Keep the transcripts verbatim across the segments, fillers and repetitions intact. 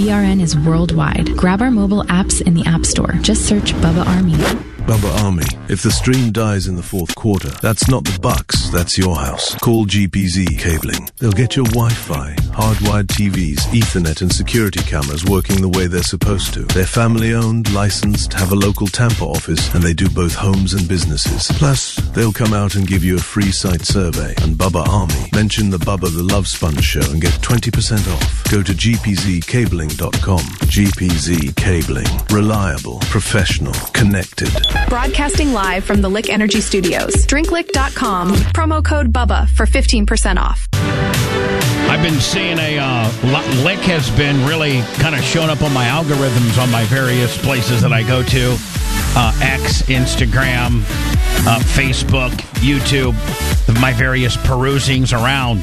B R N is worldwide. Grab our mobile apps in the App Store. Just search Bubba Army. Bubba Army. If the stream dies in the fourth quarter, that's not the Bucks, that's your house. Call G P Z Cabling. They'll get your Wi-Fi, hardwired T Vs, Ethernet and security cameras working the way they're supposed to. They're family-owned, licensed, have a local Tampa office, and they do both homes and businesses. Plus, they'll come out and give you a free site survey. And Bubba Army. Mention the Bubba the Love Sponge Show and get twenty percent off. Go to G P Z cabling dot com. G P Z Cabling. Reliable, professional, connected. Broadcasting live from the Lick Energy Studios. drink lick dot com. Promo code BUBBA for fifteen percent off. I've been seeing a, uh, Lick has been really kind of showing up on my algorithms on my various places that I go to. Uh, X, Instagram, uh, Facebook, YouTube, my various perusings around.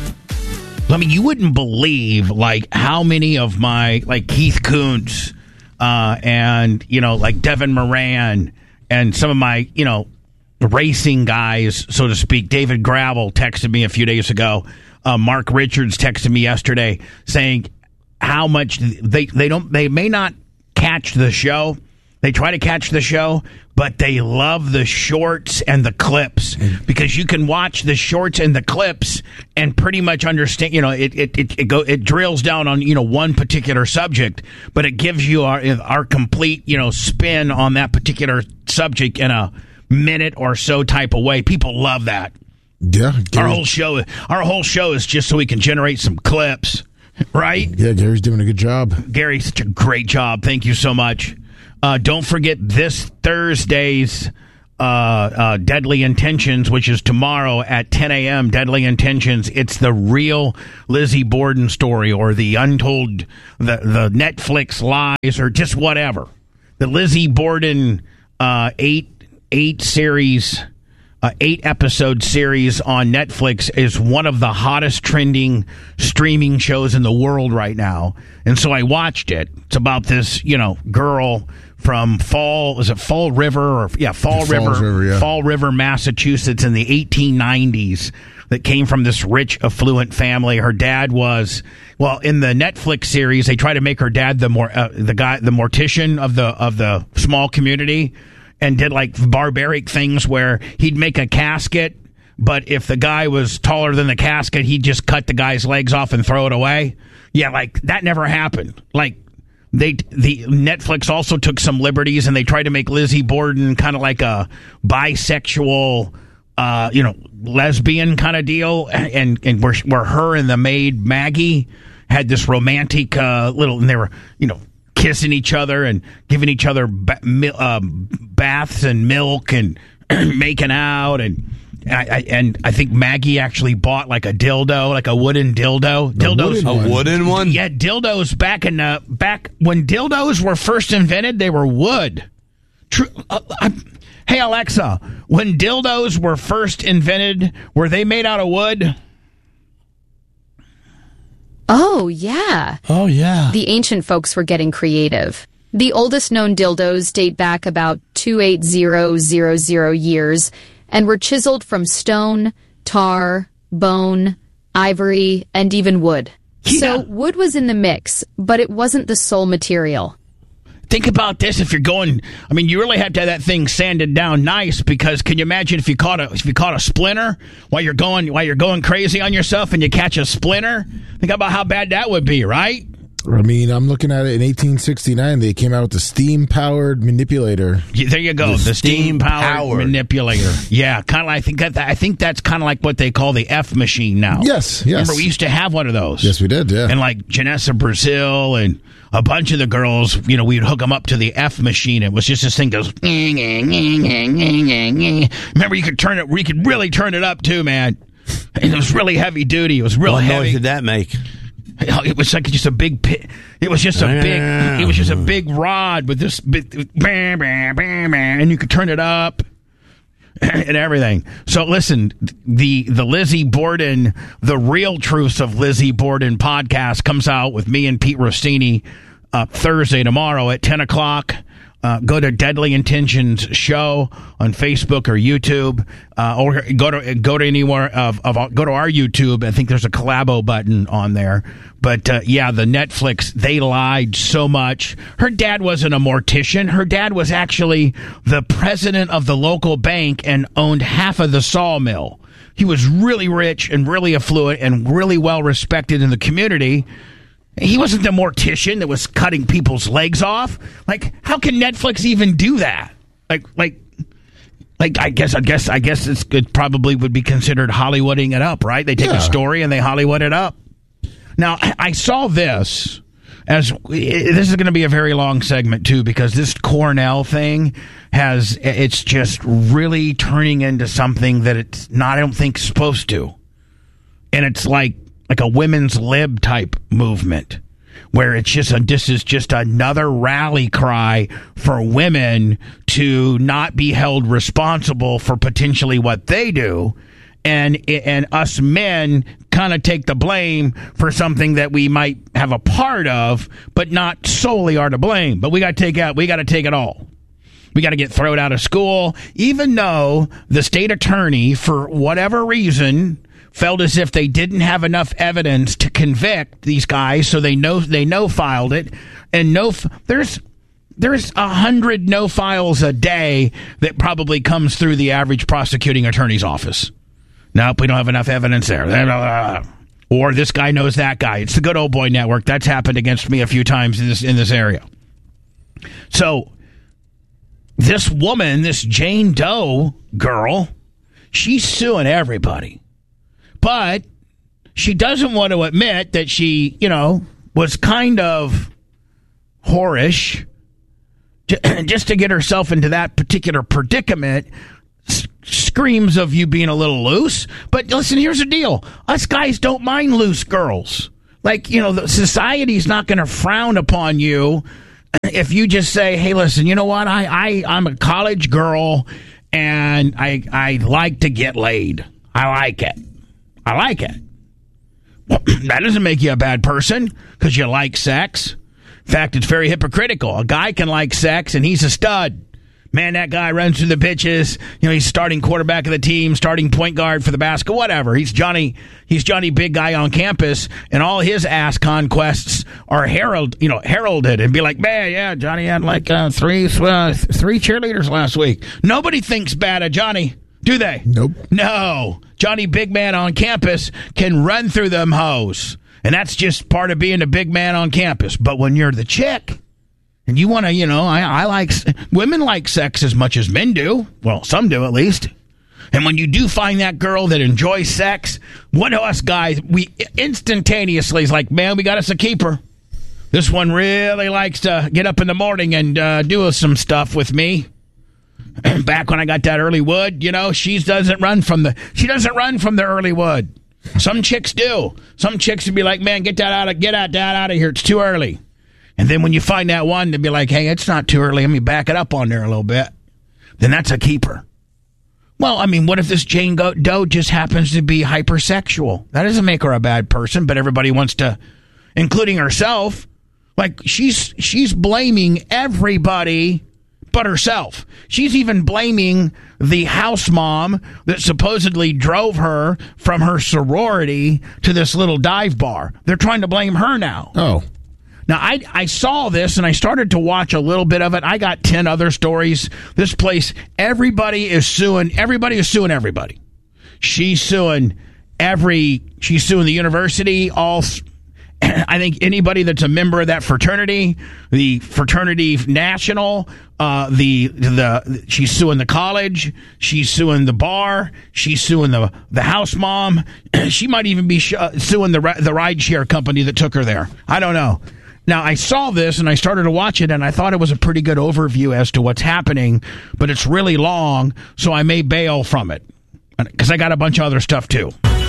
I mean, you wouldn't believe, like, how many of my, like, Keith Koontz, uh, and, you know, like Devin Moran, and some of my, you know, racing guys, so to speak. David Gravel texted me a few days ago. Uh, Mark Richards texted me yesterday saying how much they, they don't, they may not catch the show. They try to catch the show, but they love the shorts and the clips because you can watch the shorts and the clips and pretty much understand, you know, it, it, it, it go, it drills down on, you know, one particular subject, but it gives you our, our complete, you know, spin on that particular subject in a minute or so type of way. People love that. Yeah. Our whole show, our whole show is just so we can generate some clips, right? Yeah. Gary's doing a good job. Gary, such a great job. Thank you so much. Uh, don't forget this Thursday's uh, uh, Deadly Intentions, which is tomorrow at ten a.m. Deadly Intentions. It's the real Lizzie Borden story, or the untold, the, the Netflix lies, or just whatever. The Lizzie Borden uh, eight eight series, uh, eight episode series on Netflix is one of the hottest trending streaming shows in the world right now. And so I watched it. It's about this, you know, girl from Fall, is it Fall River or yeah, Fall River, River yeah. Fall River, Massachusetts in the eighteen nineties that came from this rich, affluent family. Her dad was, well, in the Netflix series, they try to make her dad the more uh, the guy, the mortician of the of the small community, and did like barbaric things where he'd make a casket, but if the guy was taller than the casket, he'd just cut the guy's legs off and throw it away. Yeah, like that never happened. Like. They the Netflix also took some liberties, and they tried to make Lizzie Borden kind of like a bisexual, uh, you know, lesbian kind of deal, and and where where her and the maid Maggie had this romantic uh, little, and they were, you know, kissing each other and giving each other ba- uh, baths and milk and making out, and. I, I, and I think Maggie actually bought like a dildo, like a wooden dildo. Dildos, a wooden one? Yeah, dildos back in the back when dildos were first invented, they were wood. True. Uh, I, hey Alexa, when dildos were first invented, were they made out of wood? Oh yeah. Oh yeah. The ancient folks were getting creative. The oldest known dildos date back about two eight zero zero zero years. And were chiseled from stone, tar, bone, ivory, and even wood. Yeah. So wood was in the mix, but it wasn't the sole material. Think about this: if you're going, I mean, you really have to have that thing sanded down nice, because can you imagine if you caught a if you caught a splinter while you're going while you're going crazy on yourself and you catch a splinter? Think about how bad that would be, right? I mean, I'm looking at it in eighteen sixty-nine. They came out with the steam-powered manipulator. Yeah, there you go, the, the steam-powered steam manipulator. Yeah, kind of. I think that I think that's kind of like what they call the F machine now. Yes, yes. Remember, we used to have one of those. Yes, we did. Yeah, and like Janessa Brazil and a bunch of the girls, you know, we'd hook them up to the F machine. It was just this thing goes. Remember, you could turn it. We could really turn it up too, man. And it was really heavy duty. It was real what heavy. What noise did that make? It was like just a big pit. It was just a big. It was just a big rod with this, bam, bam, bam, bam, and you could turn it up and everything. So listen, the the Lizzie Borden, the Real Truths of Lizzie Borden podcast comes out with me and Pete Rostini uh, Thursday tomorrow at ten o'clock. uh, go to Deadly Intentions Show on Facebook or YouTube, uh, or go to go to anywhere of, of go to our YouTube. I think there's a collabo button on there. But uh, yeah, the Netflix, they lied so much. Her dad wasn't a mortician. Her dad was actually the president of the local bank and owned half of the sawmill. He was really rich and really affluent and really well respected in the community. He wasn't the mortician that was cutting people's legs off. Like, how can Netflix even do that? Like, like, like. I guess, I guess, I guess it's, it probably would be considered Hollywooding it up, right? They take yeah. a story and they Hollywood it up. Now, I saw this as this is going to be a very long segment too, because this Cornell thing has it's just really turning into something that it's not. I don't think supposed to, and it's like like a women's lib type movement where it's just a, this is just another rally cry for women to not be held responsible for potentially what they do. And and us men kind of take the blame for something that we might have a part of, but not solely are to blame. But we got to take out. We got to take it all. We got to get thrown out of school, even though the state attorney, for whatever reason, felt as if they didn't have enough evidence to convict these guys, so they know they no filed it. And no, there's. There's a hundred no files a day that probably comes through the average prosecuting attorney's office. Nope, we don't have enough evidence there. Or this guy knows that guy. It's the good old boy network. That's happened against me a few times in this in this area. So this woman, this Jane Doe girl, she's suing everybody. But she doesn't want to admit that she, you know, was kind of whorish just to get herself into that particular predicament. Screams of you being a little loose. But listen, here's the deal. Us guys don't mind loose girls. Like, you know, the society's not going to frown upon you if you just say, hey, listen, you know what? I, I, I'm a college girl and I, I like to get laid. I like it. I like it. Well, that doesn't make you a bad person because you like sex. In fact, it's very hypocritical. A guy can like sex and he's a stud. Man, that guy runs through the pitches. You know, he's starting quarterback of the team, starting point guard for the basketball, whatever. He's Johnny. He's Johnny Big Guy on campus, and all his ass conquests are herald, you know, heralded and be like, man, yeah, Johnny had like uh, three uh, three cheerleaders last week. Nobody thinks bad of Johnny, do they? Nope. No. Johnny Big Man on campus can run through them hoes, and that's just part of being a big man on campus. But when you're the chick, and you want to, you know, I, I like, women like sex as much as men do. Well, some do at least. And when you do find that girl that enjoys sex, one of us guys, we instantaneously is like, man, we got us a keeper. This one really likes to get up in the morning and uh, do some stuff with me. Back when I got that early wood, you know, she doesn't run from the, she doesn't run from the early wood. Some chicks do. Some chicks would be like, man, get that out of, get out, that out of here. It's too early. And then when you find that one, they'd be like, hey, it's not too early. Let me back it up on there a little bit. Then that's a keeper. Well, I mean, what if this Jane Doe just happens to be hypersexual? That doesn't make her a bad person, but everybody wants to, including herself, like she's she's blaming everybody but herself. She's even blaming the house mom that supposedly drove her from her sorority to this little dive bar. They're trying to blame her now. Oh. Now, I, I saw this, and I started to watch a little bit of it. I got ten other stories. This place, everybody is suing. Everybody is suing everybody. She's suing every, she's suing the university, all, I think anybody that's a member of that fraternity, the fraternity national, uh, the, the, she's suing the college, she's suing the bar, she's suing the, the house mom. She might even be sh- suing the, the rideshare company that took her there. I don't know. Now, I saw this, and I started to watch it, and I thought it was a pretty good overview as to what's happening, but it's really long, so I may bail from it, because I got a bunch of other stuff, too.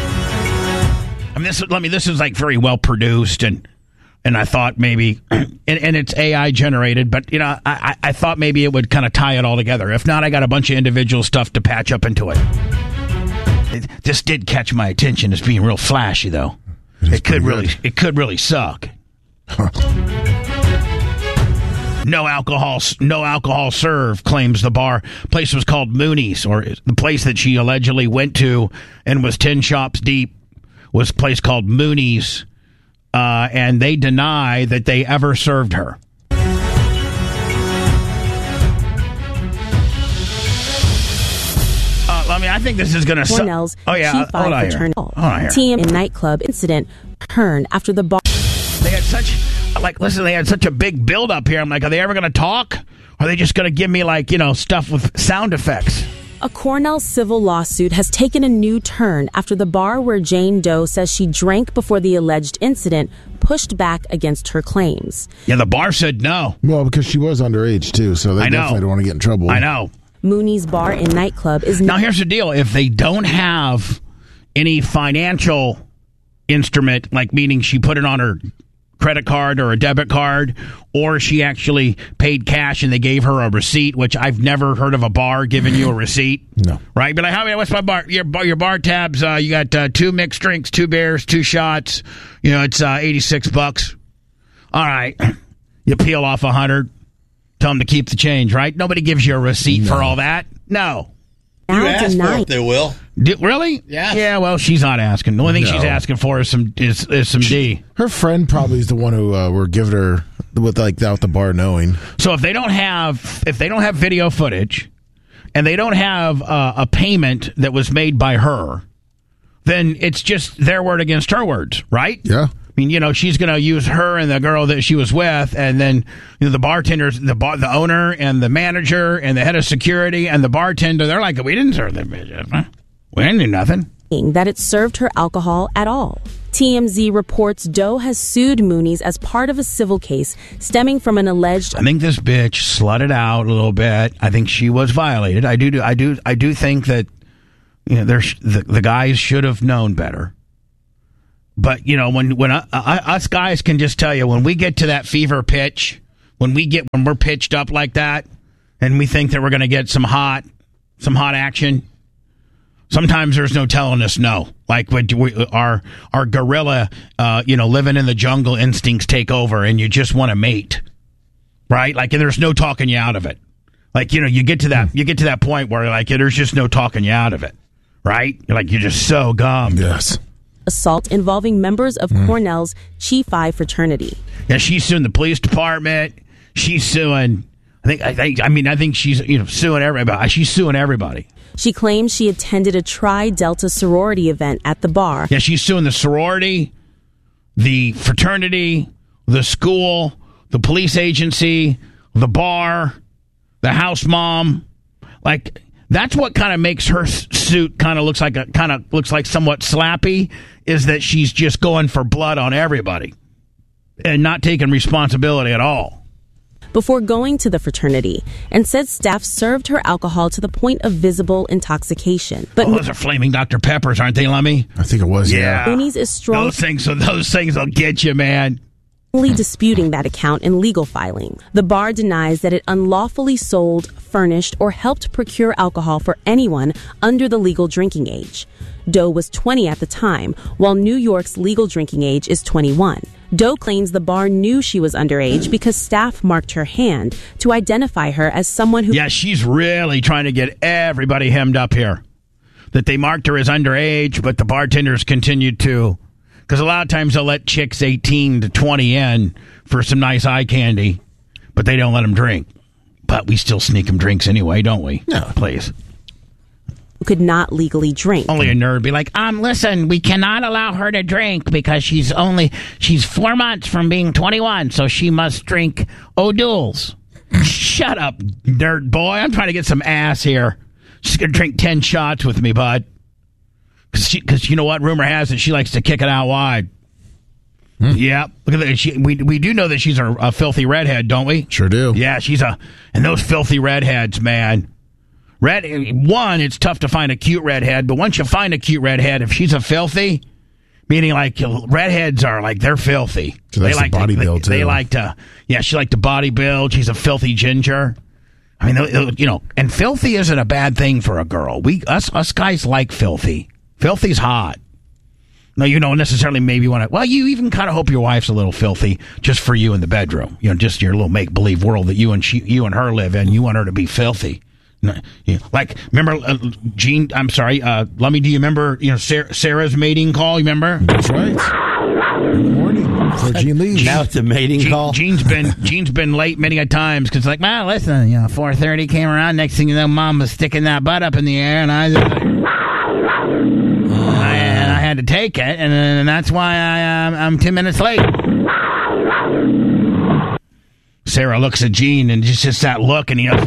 I mean, this, let me, this is, like, very well-produced, and and I thought maybe, and, and it's A I-generated, but, you know, I, I thought maybe it would kind of tie it all together. If not, I got a bunch of individual stuff to patch up into it. it this did catch my attention as being real flashy, though. It could really, it could really suck. Huh. No alcohol, no alcohol served, claims the bar. Place was called Mooney's, or the place that she allegedly went to and was ten shops deep was a place called Mooney's, uh, and they deny that they ever served her. Uh, I mean, I think this is going to... Cornell's su- oh, yeah. G five fraternity. T M nightclub incident turned after the bar... They had such... Like, listen, they had such a big build-up here. I'm like, are they ever going to talk? Or are they just going to give me, like, you know, stuff with sound effects? A Cornell civil lawsuit has taken a new turn after the bar where Jane Doe says she drank before the alleged incident pushed back against her claims. Yeah, the bar said no. Well, because she was underage, too, so they definitely don't want to get in trouble. I know. Mooney's Bar and Nightclub is... Now, here's the deal. If they don't have any financial instrument, like meaning she put it on her credit card or a debit card, or she actually paid cash and they gave her a receipt, which I've never heard of a bar giving you a receipt. No. Right? But like, how many, what's my bar? Your bar, your bar tabs, uh, you got uh, two mixed drinks, two beers, two shots. You know, it's uh, eighty-six bucks. All right. You peel off a hundred. Tell them to keep the change, right? Nobody gives you a receipt no. for all that. No. Now you ask for it, they will. Do, really? Yeah. Yeah. Well, she's not asking. The only thing No. she's asking for is some is, is some She, D. Her friend probably is the one who uh, were giving her with like without the bar knowing. So if they don't have if they don't have video footage, and they don't have uh, a payment that was made by her, then it's just their word against her words, right? Yeah. I mean, you know, she's going to use her and the girl that she was with, and then you know, the bartenders, the bar, the owner, and the manager, and the head of security, and the bartender. They're like, we didn't serve them bitches. Huh? We didn't do nothing. That it served her alcohol at all. T M Z reports Doe has sued Mooney's as part of a civil case stemming from an alleged... I think this bitch slutted out a little bit. I think she was violated. I do, I do, I do think that you know, there's the, the guys should have known better. But, you know, when when I, I, us guys can just tell you, when we get to that fever pitch, when we get when we're pitched up like that, and we think that we're going to get some hot, some hot action, sometimes there's no telling us no. Like when we, our our gorilla, uh, you know, living in the jungle instincts take over, and you just want to mate, right? Like, and there's no talking you out of it. Like, you know, you get to that you get to that point where like there's just no talking you out of it, right? You're like you're just so gummed. Yes. Assault involving members of mm. Cornell's Chi Phi fraternity. Yeah, she's suing the police department. She's suing. I think. I think. I mean, I think she's you know suing everybody. She's suing everybody. She claims she attended a Tri Delta sorority event at the bar. Yeah, she's suing the sorority, the fraternity, the school, the police agency, the bar, the house mom. Like, that's what kind of makes her suit kind of looks like a kind of looks like somewhat slappy, is that she's just going for blood on everybody and not taking responsibility at all. Before going to the fraternity, and said staff served her alcohol to the point of visible intoxication. But oh, those are flaming Doctor Peppers, aren't they, Lummy? I think it was. Yeah. Mooney's is strong. Those things, those things will get you, man. Disputing that account in legal filing. The bar denies that it unlawfully sold, furnished, or helped procure alcohol for anyone under the legal drinking age. Doe was twenty at the time, while New York's legal drinking age is twenty-one. Doe claims the bar knew she was underage because staff marked her hand to identify her as someone who... Yeah, she's really trying to get everybody hemmed up here. That they marked her as underage, but the bartenders continued to... Because a lot of times they'll let chicks eighteen to twenty in for some nice eye candy, but they don't let them drink. But we still sneak them drinks anyway, don't we? No. Please. Could not legally drink. Only a nerd would be like, um, listen, we cannot allow her to drink because she's only, she's four months from being twenty-one, so she must drink O'Doul's. Shut up, nerd boy. I'm trying to get some ass here. She's going to drink ten shots with me, bud. Because you know what? Rumor has it she likes to kick it out wide. Hmm. Yeah. Look at that. She, we, we do know that she's a, a filthy redhead, don't we? Sure do. Yeah, she's a... And those filthy redheads, man. Red, one, it's tough to find a cute redhead, but once you find a cute redhead, if she's a filthy, meaning like redheads are like, they're filthy. So that's they like the body to, build, they, too. They like to... Yeah, she like to body build. She's a filthy ginger. I mean, you know, and filthy isn't a bad thing for a girl. We Us, us guys like filthy. Filthy's hot. No, you don't necessarily maybe want to. Well, you even kind of hope your wife's a little filthy just for you in the bedroom. You know, just your little make believe world that you and she, you and her live in. You want her to be filthy. You know, like, remember, uh, Gene? I'm sorry, uh, Lummy. Do you remember? You know, Sarah, Sarah's mating call. You remember? That's right. In the morning before Gene leaves. Now it's a mating Gene, call. Gene's been Gene's been late many a times because like, well, listen, you know, four thirty came around. Next thing you know, Mom was sticking that butt up in the air, and I. Was like, I, I had to take it, and, and that's why I, um, I'm ten minutes late. Sarah looks at Gene, and just, just that look, and he knows,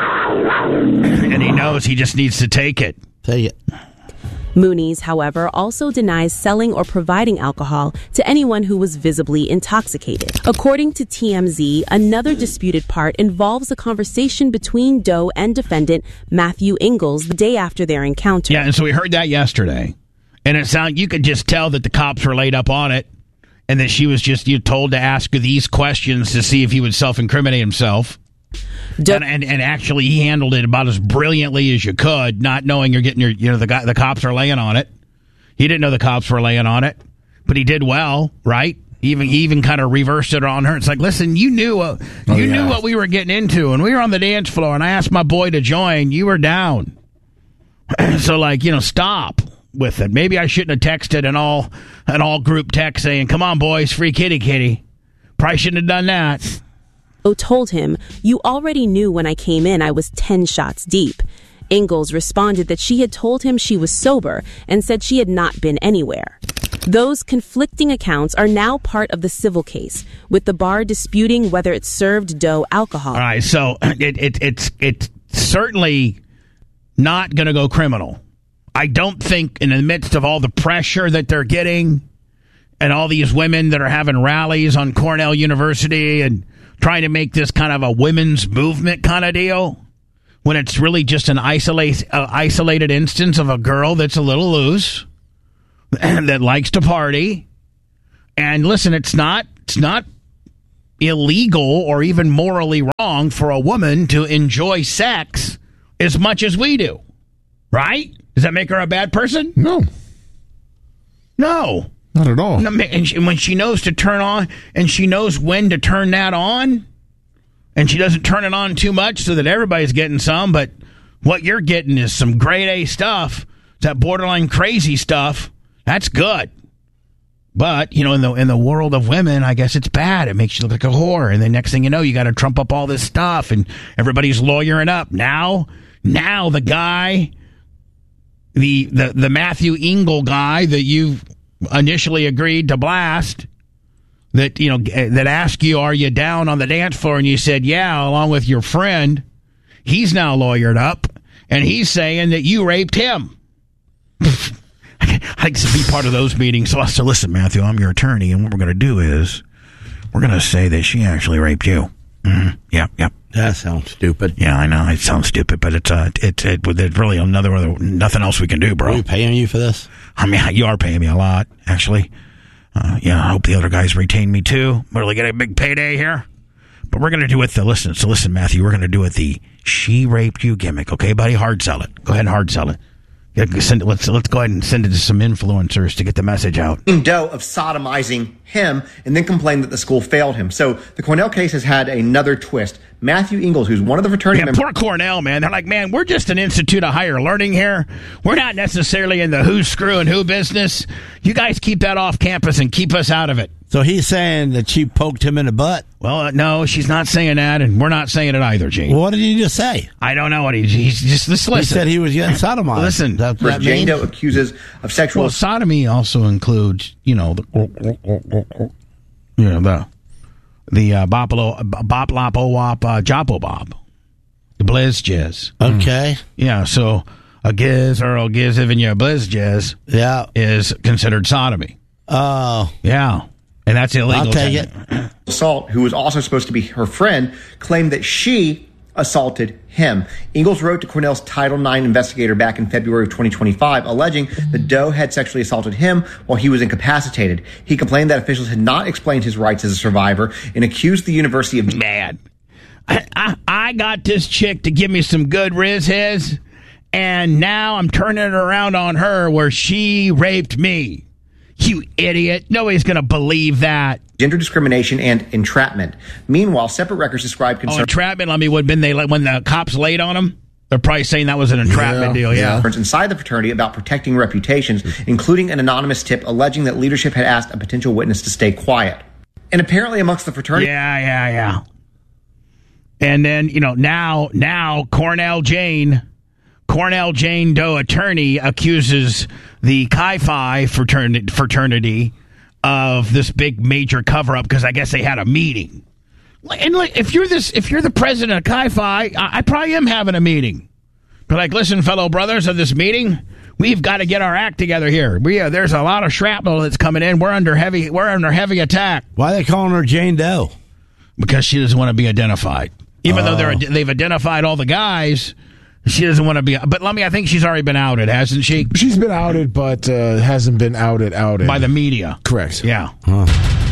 and he knows he just needs to take it. Take it. Mooney's, however, also denies selling or providing alcohol to anyone who was visibly intoxicated. According to T M Z, another disputed part involves a conversation between Doe and defendant Matthew Ingalls the day after their encounter. Yeah, and so we heard that yesterday. And it sounded, you could just tell that the cops were laid up on it and that she was just you know, told to ask these questions to see if he would self-incriminate himself. Do- and, and and actually he handled it about as brilliantly as you could, not knowing you're getting your, you know, the guy, the cops are laying on it. He didn't know the cops were laying on it, but he did well, right? Even he even kind of reversed it on her. It's like, listen, you knew uh, oh, you yeah. knew what we were getting into, and we were on the dance floor, and I asked my boy to join. You were down, so like you know, stop with it. Maybe I shouldn't have texted an all an all group text saying, "Come on, boys, free kitty kitty." Probably shouldn't have done that. O told him, "You already knew when I came in I was ten shots deep." Ingalls responded that she had told him she was sober and said she had not been anywhere. Those conflicting accounts are now part of the civil case, with the bar disputing whether it served Doe alcohol. All right, so it, it, it's it's certainly not going to go criminal. I don't think in the midst of all the pressure that they're getting and all these women that are having rallies on Cornell University and trying to make this kind of a women's movement kind of deal, when it's really just an isolate, uh, isolated instance of a girl that's a little loose and that likes to party. And listen, it's not it's not illegal or even morally wrong for a woman to enjoy sex as much as we do, right? Does that make her a bad person? No. No. Not at all. No, and she, when she knows to turn on, and she knows when to turn that on, and she doesn't turn it on too much so that everybody's getting some, but what you're getting is some grade A stuff, that borderline crazy stuff. That's good. But, you know, in the in the world of women, I guess it's bad. It makes you look like a whore. And the next thing you know, you got to trump up all this stuff, and everybody's lawyering up. Now, now the guy, the the, the Matthew Ingalls guy that you've initially agreed to blast, that you know that asked you, are you down on the dance floor, and you said yeah, along with your friend, he's now lawyered up, and he's saying that you raped him. I like to be part of those meetings. So I said, listen, Matthew, I'm your attorney, and what we're going to do is we're going to say that she actually raped you. Mm-hmm. Yeah, yeah. That sounds stupid. Yeah, I know it sounds stupid, but it's uh, it's it, it's really another nothing else we can do, bro. Are we paying you for this? I mean, you are paying me a lot, actually. Uh, yeah, I hope the other guys retain me too. We're really getting a big payday here. But we're going to do it the, listen, so listen, Matthew, we're going to do it the she raped you gimmick, okay, buddy? Hard sell it. Go ahead and hard sell it. Yeah, send it let's, let's go ahead and send it to some influencers to get the message out. Doe of sodomizing him and then complained that the school failed him. So the Cornell case has had another twist. Matthew Ingalls, who's one of the fraternity yeah, members. Poor Cornell, man. They're like, man, we're just an institute of higher learning here. We're not necessarily in the who's screwing who business. You guys keep that off campus and keep us out of it. So he's saying that she poked him in the butt? Well, uh, no, she's not saying that, and we're not saying it either, Gene. Well, what did he just say? I don't know what he he's just just listen. He said he was getting sodomized. Listen, that, that Jane Doe accuses of sexual. Well, sodomy also includes, you know, the you know the the uh, boplo bop lopo wop uh, joppo bob, the blizz jizz. Okay. Yeah, so a giz or a giz even you a blizz jizz. Yeah, is considered sodomy. Oh, yeah. And that's illegal. I'll take it. Assault, who was also supposed to be her friend, claimed that she assaulted him. Ingalls wrote to Cornell's Title nine investigator back in February of twenty twenty-five, alleging that Doe had sexually assaulted him while he was incapacitated. He complained that officials had not explained his rights as a survivor and accused the university of... Mad. I, I, I got this chick to give me some good riz his, and now I'm turning it around on her where she raped me. You idiot. Nobody's going to believe that. Gender discrimination and entrapment. Meanwhile, separate records describe concerns. Oh, entrapment, let me would have been they when the cops laid on him. They're probably saying that was an entrapment yeah, deal, yeah. Inside the fraternity about protecting reputations, including an anonymous tip alleging that leadership had asked a potential witness to stay quiet. And apparently amongst the fraternity... Yeah, yeah, yeah. And then, you know, now, now Cornell Jane, Cornell Jane Doe attorney accuses the Chi Phi fraternity, fraternity of this big major cover-up because I guess they had a meeting. And like, if you're this, if you're the president of Chi Phi, I, I probably am having a meeting. But like, listen, fellow brothers of this meeting, we've got to get our act together here. We uh, there's a lot of shrapnel that's coming in. We're under heavy. We're under heavy attack. Why are they calling her Jane Doe? Because she doesn't want to be identified. Even oh. though they're they've identified all the guys, she doesn't want to be. But let me. I think she's already been outed, hasn't she? She's been outed, but uh, hasn't been outed. Outed by the media. Correct. Yeah. Huh.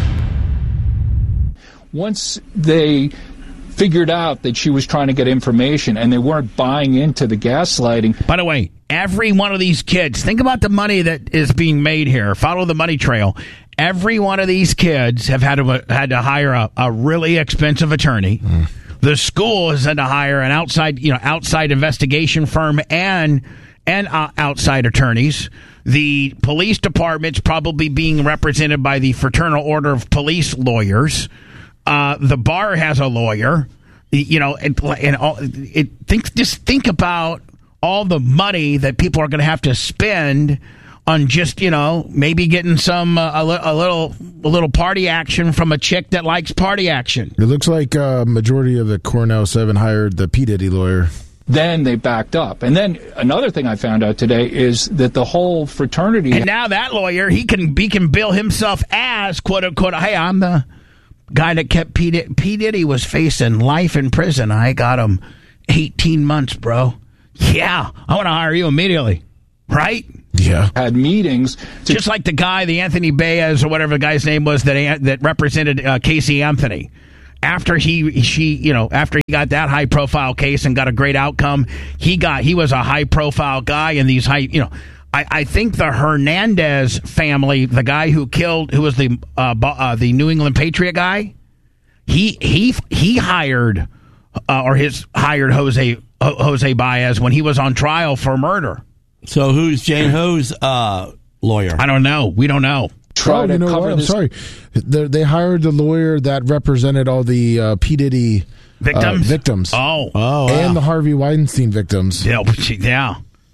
Once they figured out that she was trying to get information and they weren't buying into the gaslighting. By the way, every one of these kids, think about the money that is being made here. Follow the money trail. Every one of these kids have had to had to hire a, a really expensive attorney. Mm. The school has had to hire an outside, you know, outside investigation firm and and uh, outside attorneys. The police department's probably being represented by the Fraternal Order of Police lawyers. Uh, the bar has a lawyer, you know, and, and all, it think just think about all the money that people are going to have to spend on just, you know, maybe getting some uh, a, li- a little a little party action from a chick that likes party action. It looks like a uh, majority of the Cornell Seven hired the P. Diddy lawyer. Then they backed up. And then another thing I found out today is that the whole fraternity... And now that lawyer, he can, he can bill himself as, quote unquote, hey, I'm the... guy that kept P. Diddy, P. Diddy was facing life in prison. I got him eighteen months, bro. Yeah, I want to hire you immediately. Right? Yeah. Had meetings. To- Just like the guy, the Anthony Baez or whatever the guy's name was that that represented uh, Casey Anthony. After he, she, you know, after he got that high profile case and got a great outcome, he got, he was a high profile guy in these high, you know, I, I think the Hernandez family, the guy who killed, who was the uh, uh, the New England Patriot guy, he he he hired uh, or his hired Jose uh, Jose Baez when he was on trial for murder. So who's Jane Ho's uh, lawyer? I don't know. We don't know. Try oh, to you know cover what? I'm sorry. They, they hired the lawyer that represented all the uh, P. Diddy victims. Uh, victims. Oh, oh, and wow. the Harvey Weinstein victims. Yeah, yeah.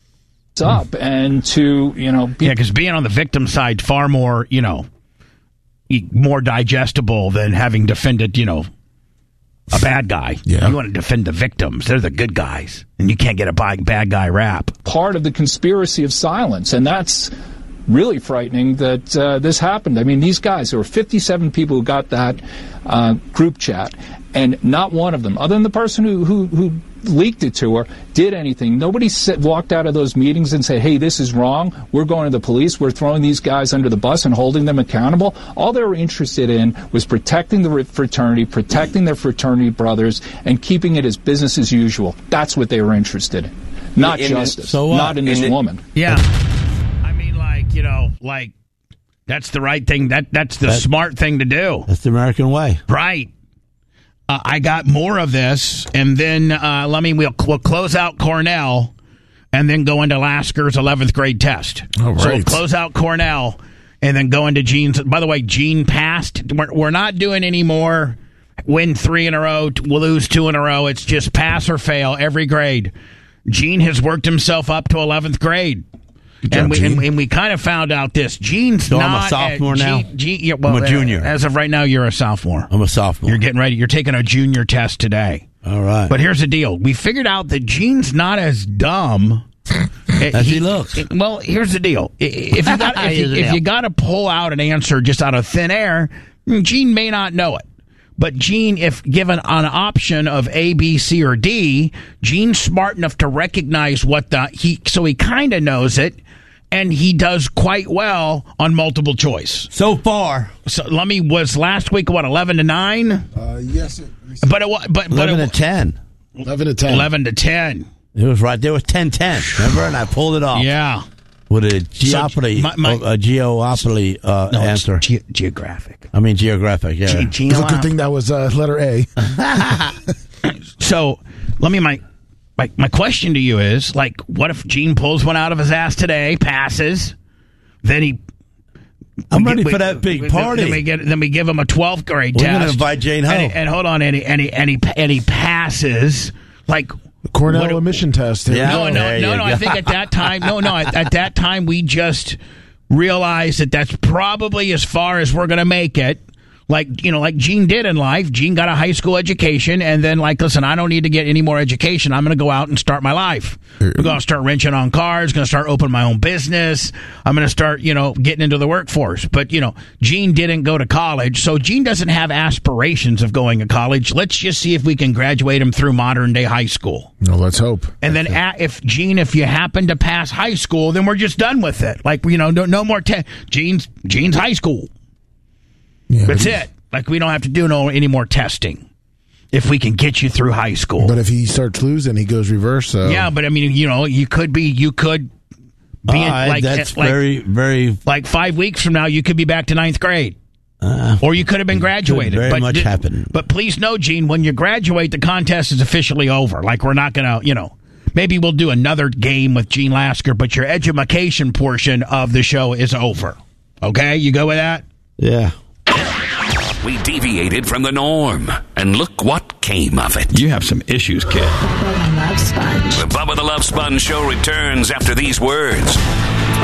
Up and to, you know, be- yeah, because being on the victim side far more, you know, more digestible than having defended, you know, a bad guy. Yeah. You want to defend the victims. They're the good guys. And you can't get a bad guy rap. Part of the conspiracy of silence. And that's really frightening that uh, this happened. I mean, these guys, there were fifty-seven people who got that uh, group chat. And not one of them, other than the person who, who, who leaked it to her, did anything. Nobody said, walked out of those meetings and said, hey, this is wrong. We're going to the police. We're throwing these guys under the bus and holding them accountable. All they were interested in was protecting the fraternity, protecting their fraternity brothers, and keeping it as business as usual. That's what they were interested in. Not in justice. This, so not in this in woman. The, yeah. I mean, like, you know, like, that's the right thing. That That's the that, smart thing to do. That's the American way. Right. Uh, I got more of this, and then uh, let me we'll, we'll close out Cornell, and then go into Lasker's eleventh grade test. All right. So we'll close out Cornell, and then go into Gene's. By the way, Gene passed. We're, we're not doing any more win three in a row, we'll lose two in a row. It's just pass or fail every grade. Gene has worked himself up to eleventh grade. Job, and, we, and, and we kind of found out this. Gene's so not... I'm a sophomore at, now? Gene, Gene, yeah, well, I'm a junior. As of right now, you're a sophomore. I'm a sophomore. You're getting ready. You're taking a junior test today. All right. But here's the deal. We figured out that Gene's not as dumb... as he, he looks. It, well, here's the deal. If you got if you, if you got to pull out an answer just out of thin air, Gene may not know it. But Gene, if given an option of A, B, C, or D, Gene's smart enough to recognize what the he. So he kind of knows it. And he does quite well on multiple choice. So far. So let me, was last week, what, eleven to nine? Uh, yes. It, but it was, but, eleven but it, to ten. eleven to ten. eleven to ten. It was right there with ten ten. Remember? And I pulled it off. Yeah. With a geopoly, So, my- my- a geopoly uh, No, it's answer. ge- geographic. I mean geographic. Yeah. Ge- ge- It's a good thing that was uh, letter A. So let me my, my my question to you is like, what if Gene pulls one out of his ass today, passes, then he. I'm we ready get- for we- that big we- party. Then we get then we give him a twelfth grade We're test. gonna invite Jane Ho. And, he- and hold on, and he, and he and he and he passes like. Cornell what- emission test. Here we Yeah. No, go. no, There no, you no. go. I think at that time, no, no. At, at that time, we just realized that that's probably as far as we're going to make it. Like, you know, like Gene did in life. Gene got a high school education, and then, like, listen, I don't need to get any more education. I'm going to go out and start my life. I'm going to start wrenching on cars, going to start opening my own business. I'm going to start, you know, getting into the workforce. But, you know, Gene didn't go to college, so Gene doesn't have aspirations of going to college. Let's just see if we can graduate him through modern-day high school. No, let's hope. And then a if Gene, if you happen to pass high school, then we're just done with it. Like, you know, no, no more te- Gene's Gene's high school. Yeah, That's but, it. Like, we don't have to do no any more testing if we can get you through high school. but if he starts losing, he goes reverse. So Yeah, but I mean, you know, you could be, you could be in, All right, like, that's like, very, very. like five weeks from now, you could be back to ninth grade. Uh, Or you could have been graduated. Could very but much di- happen. But please know, Gene, when you graduate, the contest is officially over. Like, we're not going to, you know, maybe we'll do another game with Gene Lasker, but your edumacation portion of the show is over. Okay? You go with that? yeah. We deviated from the norm, and look what came of it. You have some issues, kid. The Bubba the Love Sponge Show returns after these words.